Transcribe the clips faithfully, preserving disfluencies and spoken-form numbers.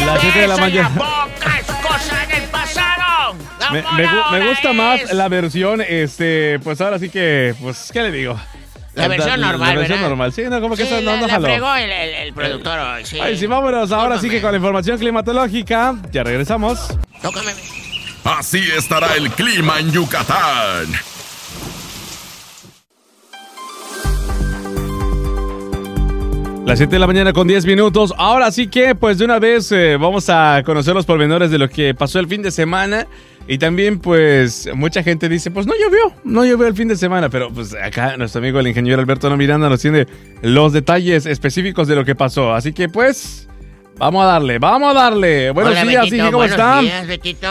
Las siete de la mañana. Boca es cosa del pasado. Me, me, me gusta más la versión, este, pues ahora sí que, pues, ¿qué le digo? La versión la, normal, La versión ¿verdad? normal, sí, no, como que sí, eso no, la, no la jaló. fregó el, el, el productor hoy, sí. Ay, sí, vámonos, ahora sí que con la información climatológica, ya regresamos. Tócame. Así estará el clima en Yucatán. Las siete de la mañana con diez minutos. Ahora sí que, pues de una vez eh, vamos a conocer los pormenores de lo que pasó el fin de semana. Y también, pues, mucha gente dice, pues no llovió, no llovió el fin de semana. Pero pues acá nuestro amigo el ingeniero Alberto No Miranda nos tiene los detalles específicos de lo que pasó. Así que, pues, vamos a darle, vamos a darle. Buenos Hola, días, Betito, Inge, ¿cómo buenos está? días, Betito.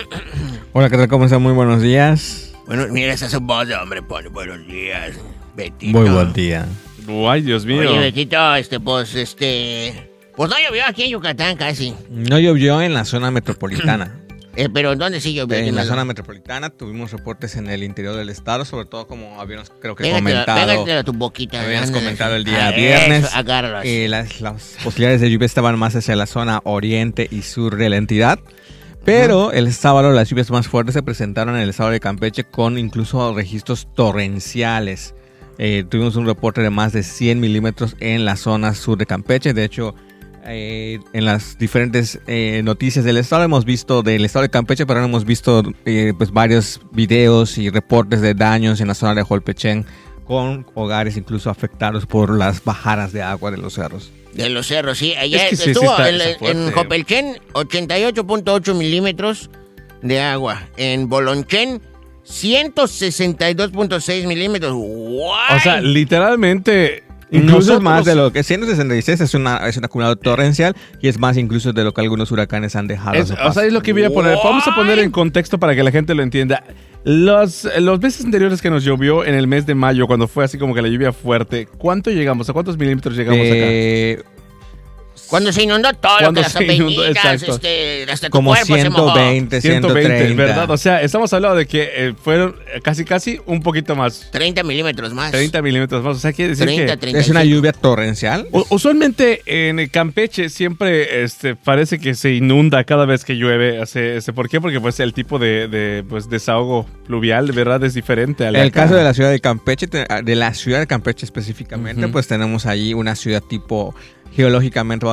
Hola, ¿qué tal? ¿Cómo están? Muy buenos días. Bueno, mira esa es su voz de hombre, pone buenos días, Betito. Muy buen día. Ay, Dios mío. Oye, Betito, este, pues, este... Pues no llovió aquí en Yucatán casi. No llovió en la zona metropolitana. Eh, pero ¿dónde sí llovió? En la Dime. zona metropolitana tuvimos reportes en el interior del estado, sobre todo como habíamos creo que Pégatela- comentado. pégatela a tu boquita. Habíamos ándale. comentado el día Ah, viernes. eso, agárralo así. eh, las, las posibilidades de lluvia estaban más hacia la zona oriente y sur de la entidad. Pero el sábado las lluvias más fuertes se presentaron en el estado de Campeche con incluso registros torrenciales. Eh, tuvimos un reporte de más de cien milímetros en la zona sur de Campeche. De hecho, eh, en las diferentes eh, noticias del estado hemos visto del estado de Campeche, pero hemos visto eh, pues varios videos y reportes de daños en la zona de Jolpechén, con hogares incluso afectados por las bajadas de agua de los cerros. De los cerros, sí. Ayer Es que sí, sí estuvo está- en, está en fuerte. Jopelchen, ochenta y ocho punto ocho milímetros de agua. En Bolonchen, ciento sesenta y dos punto seis milímetros. ¡Guay! O sea, literalmente... Incluso es nosotros- más de lo que ciento sesenta y seis es, una, es un acumulado torrencial y es más incluso de lo que algunos huracanes han dejado. a Es- su o paso. sea, es lo que voy a poner. Vamos a poner en contexto para que la gente lo entienda. Los, los meses anteriores que nos llovió en el mes de mayo, cuando fue así como que la lluvia fuerte, ¿cuánto llegamos? ¿A cuántos milímetros llegamos acá? Eh, Cuando se inundó todo, Cuando que las se inundó, avenidas, exacto. este, hasta tu como cuerpo se mojó. ciento veinte, ciento ciento veinte, treinta. ¿verdad? O sea, estamos hablando de que eh, fueron eh, casi, casi un poquito más. treinta milímetros más. treinta milímetros más. O sea, quiere decir treinta, que... treinta y Es una cinco. lluvia torrencial. U- Usualmente en Campeche siempre este, parece que se inunda cada vez que llueve. O sea, este, ¿por qué? Porque pues el tipo de, de pues, desahogo pluvial, ¿verdad? Es diferente. En el caso de la ciudad de Campeche, te- de la ciudad de Campeche específicamente, Ujú. pues tenemos allí una ciudad tipo geológicamente